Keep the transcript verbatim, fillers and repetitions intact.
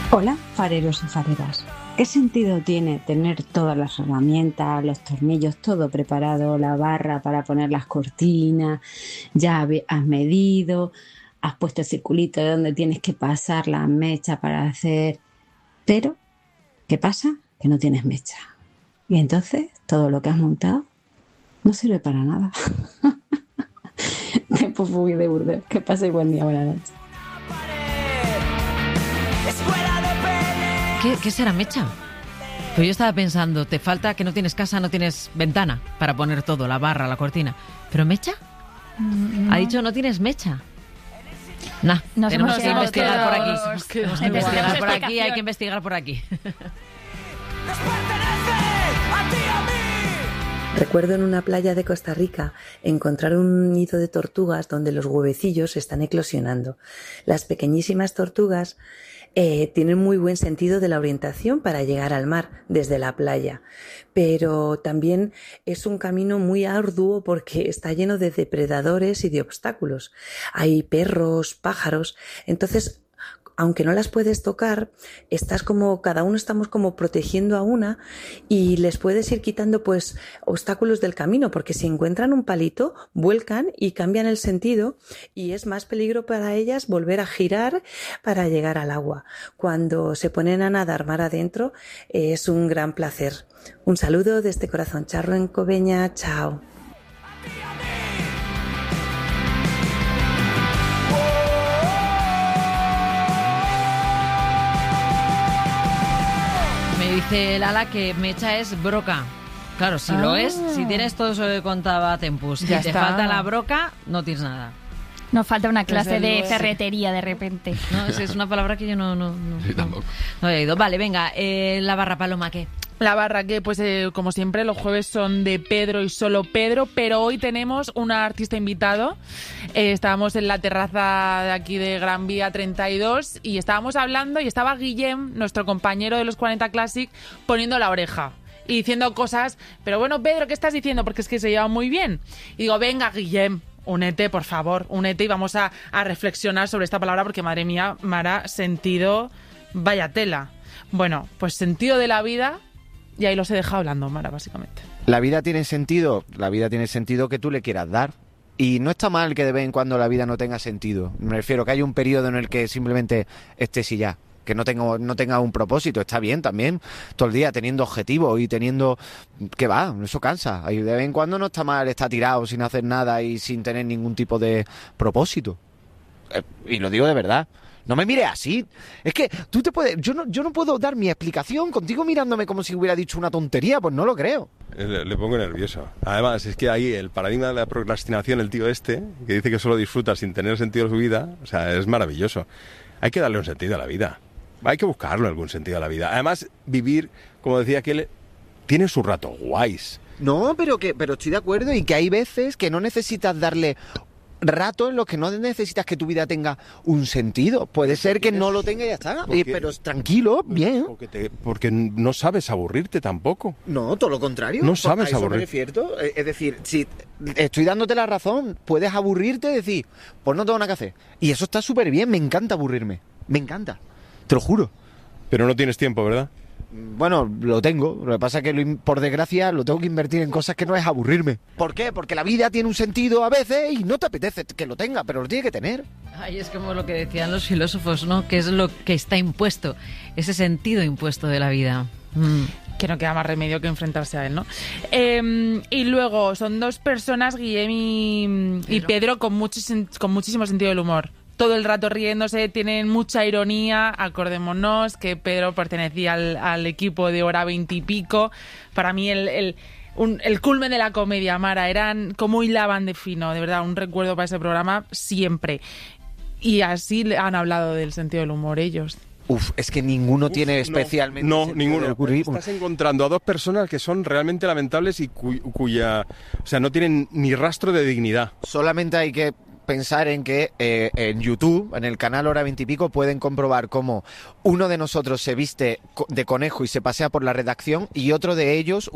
Hola, fareros y fareras. ¿Qué sentido tiene tener todas las herramientas, los tornillos, todo preparado, la barra para poner las cortinas, ya has medido, has puesto el circulito de donde tienes que pasar la mecha para hacer... Pero, ¿qué pasa? Que no tienes mecha. Y entonces todo lo que has montado no sirve para nada. De Pufuy de Burdeos. Que paséis buen día, buenas noches. ¿Qué, ¿Qué será mecha? Pues yo estaba pensando, te falta que no tienes casa, no tienes ventana para poner todo, la barra, la cortina. ¿Pero mecha? No. Ha dicho no tienes mecha. Nah, Nos tenemos hemos que investigar quedado- por aquí. nos quedamos Tenemos que igual. investigar por aquí, Explicación. hay que investigar por aquí. Recuerdo en una playa de Costa Rica encontrar un nido de tortugas donde los huevecillos están eclosionando. Las pequeñísimas tortugas eh, tienen muy buen sentido de la orientación para llegar al mar desde la playa, pero también es un camino muy arduo porque está lleno de depredadores y de obstáculos. Hay perros, pájaros, entonces aunque no las puedes tocar, estás como, cada uno estamos como protegiendo a una y les puedes ir quitando pues obstáculos del camino, porque si encuentran un palito, vuelcan y cambian el sentido y es más peligro para ellas volver a girar para llegar al agua. Cuando se ponen a nadar mar adentro, eh, es un gran placer. Un saludo desde Corazón Charro en Coveña, chao. Me dice Lala que mecha es broca. Claro, si lo Ah. es, si tienes todo eso que contaba Tempus Ya y te está. falta la broca, no tienes nada. Nos falta una clase Desde de luego. ferretería de repente. No, esa es una palabra que yo no, no, no, Sí, no, tampoco. no había oído. Vale, venga, eh, la barra Paloma, ¿qué? La barra que, pues eh, como siempre, los jueves son de Pedro y solo Pedro, pero hoy tenemos un artista invitado. Eh, estábamos en la terraza de aquí de Gran Vía treinta y dos y estábamos hablando y estaba Guillem, nuestro compañero de los cuarenta Classic, poniendo la oreja y diciendo cosas. Pero bueno, Pedro, ¿qué estás diciendo? Porque es que se lleva muy bien. Y digo, venga, Guillem, únete, por favor, únete y vamos a, a reflexionar sobre esta palabra porque, madre mía, Mara, sentido, vaya tela. Bueno, pues sentido de la vida... Y ahí los he dejado hablando, Mara, básicamente. La vida tiene sentido, la vida tiene sentido que tú le quieras dar. Y no está mal que de vez en cuando la vida no tenga sentido. Me refiero que hay un periodo en el que simplemente estés y ya. Que no tenga, no tenga un propósito. Está bien también. Todo el día teniendo objetivos y teniendo... ¿Qué va? Eso cansa. Y de vez en cuando no está mal estar tirado sin hacer nada y sin tener ningún tipo de propósito. Eh, y lo digo de verdad. No me mires así. Es que tú te puedes... Yo no, yo no puedo dar mi explicación contigo mirándome como si hubiera dicho una tontería. Pues no lo creo. Le, le pongo nervioso. Además, es que ahí el paradigma de la procrastinación, el tío este, que dice que solo disfruta sin tener sentido en su vida, o sea, es maravilloso. Hay que darle un sentido a la vida. Hay que buscarle algún sentido a la vida. Además, vivir, como decía aquel, tiene sus ratos guays. No, pero que pero estoy de acuerdo y que hay veces que no necesitas darle ratos en los que no necesitas que tu vida tenga un sentido. Puede ser que no lo tenga y ya está. Porque- Y- pero tranquilo, bien. Porque, te- porque no sabes aburrirte tampoco. No, todo lo contrario. No sabes A eso me aburrir. refiero. Eh, Es decir, si estoy dándote la razón, puedes aburrirte y decir, pues no tengo nada que hacer. Y eso está súper bien, me encanta aburrirme. Me encanta. Te lo juro. Pero no tienes tiempo, ¿verdad? Bueno, lo tengo. Lo que pasa es que, lo in- por desgracia, lo tengo que invertir en cosas que no es aburrirme. ¿Por qué? Porque la vida tiene un sentido a veces y no te apetece que lo tenga, pero lo tiene que tener. Ay, es como lo que decían los filósofos, ¿no? Que es lo que está impuesto, ese sentido impuesto de la vida. Mm. Que no queda más remedio que enfrentarse a él, ¿no? Eh, y luego son dos personas, Guillem y, y Pedro, con, muchis- con muchísimo sentido del humor. Todo el rato riéndose, tienen mucha ironía. Acordémonos que Pedro pertenecía al, al equipo de Hora veintipico. Para mí el, el, un- el culmen de la comedia, Mara, eran como hilaban de fino, de verdad, un recuerdo para ese programa siempre. Y así le han hablado del sentido del humor ellos. Uf, es que ninguno tiene No, especialmente... No, sentido ninguno. del currículum. Estás encontrando a dos personas que son realmente lamentables y cu- cuya... O sea, no tienen ni rastro de dignidad. Solamente hay que pensar en que eh, en YouTube, en el canal Hora veintipico, pueden comprobar cómo uno de nosotros se viste co- de conejo y se pasea por la redacción y otro de ellos